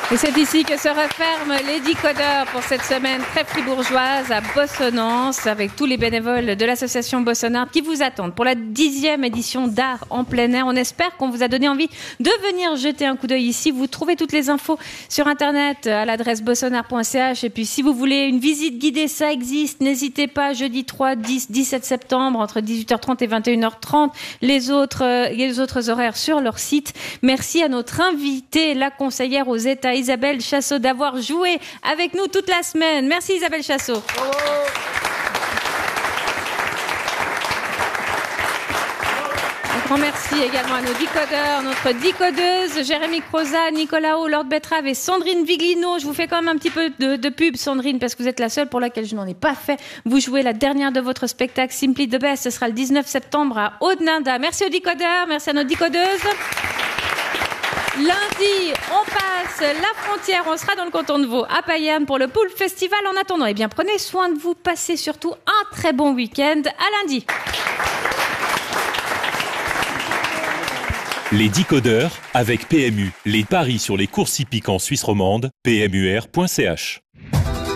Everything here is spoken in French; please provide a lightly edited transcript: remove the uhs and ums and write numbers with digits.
Et c'est ici que se referment les décodeurs pour cette semaine très fribourgeoise à Bossonnance avec tous les bénévoles de l'association Bossonnard qui vous attendent pour la 10e édition d'art en plein air. On espère qu'on vous a donné envie de venir jeter un coup d'œil ici. Vous trouvez toutes les infos sur internet à l'adresse bossonnard.ch. Et puis si vous voulez une visite guidée, ça existe. N'hésitez pas, jeudi 3, 10, 17 septembre entre 18h30 et 21h30. Les autres horaires sur leur site. Merci à notre invitée, la conseillère aux États, Isabelle Chassot, d'avoir joué avec nous toute la semaine. Merci Isabelle Chassot. Un grand merci également à nos décodeurs, notre décodeuse, Jérémy Croza, Nicolas O, Lord Betrave et Sandrine Viglino. Je vous fais quand même un petit peu de pub, Sandrine, parce que vous êtes la seule pour laquelle je n'en ai pas fait. Vous jouez la dernière de votre spectacle Simply the Best. Ce sera le 19 septembre à Audenarde. Merci aux décodeurs, merci à nos décodeuses. Lundi, on passe la frontière, on sera dans le canton de Vaud, à Payerne pour le Pool Festival. En attendant, eh bien, prenez soin de vous, passez surtout un très bon week-end. À lundi. Les décodeurs avec PMU. Les paris sur les courses hippiques en Suisse romande, pmur.ch.